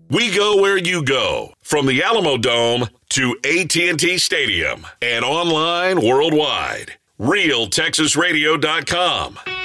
We go where you go. From the Alamo Dome to AT&T Stadium and online worldwide. RealTexasRadio.com.